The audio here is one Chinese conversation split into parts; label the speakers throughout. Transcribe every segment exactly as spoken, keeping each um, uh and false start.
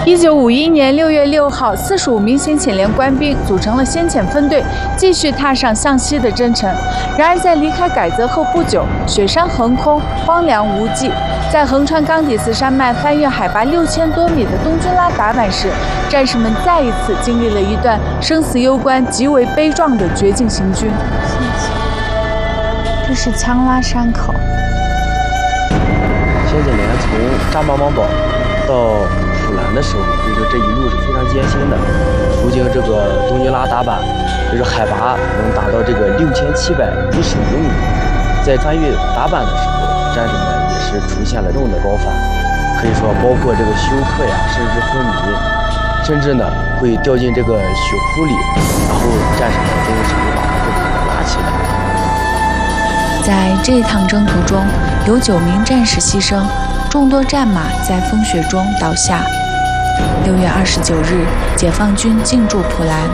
Speaker 1: 一九五一年六月六号，四十五名先遣连官兵组成了先遣分队，继续踏上向西的征程。然而，在离开改泽后不久，雪山横空，荒凉无际。在横穿冈底斯山脉、翻越海拔六千多米的东军拉达坂时，战士们再一次经历了一段生死攸关、极为悲壮的绝境行军。这是枪拉山口。
Speaker 2: 先遣连从扎邦邦堡到普兰的时候，可以说这一路是非常艰辛的，途经这个东军拉达坂，就是海拔能达到这个六千七百一十五米。在翻越达坂的时候，战士们也是出现了重的高反，可以说包括这个休克呀，甚至昏迷，甚至呢会掉进这个血窟里，然后战士们最后是没把他给拉起来。
Speaker 1: 在这一趟征途中，有九名战士牺牲，众多战马在风雪中倒下。六月二十九日，解放军进驻普兰。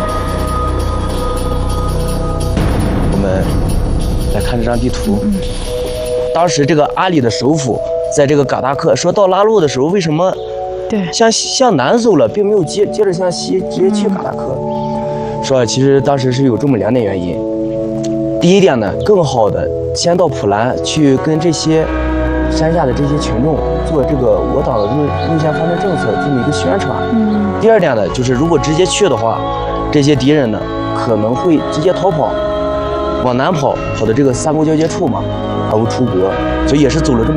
Speaker 2: 我们来看这张地图。嗯，当时这个阿里的首府在这个嘎达克，说到拉路的时候，为什么
Speaker 1: 对
Speaker 2: 向向南走了，并没有接接着向西直接去嘎达克？嗯、说其实当时是有这么两点原因。第一点呢，更好的先到普兰去跟这些山下的这些群众做这个我党的路路线方针政策这么一个宣传。嗯。第二点呢，就是如果直接去的话，这些敌人呢可能会直接逃跑，往南跑，跑到这个三国交界处嘛，然后出国，所以也是走了这么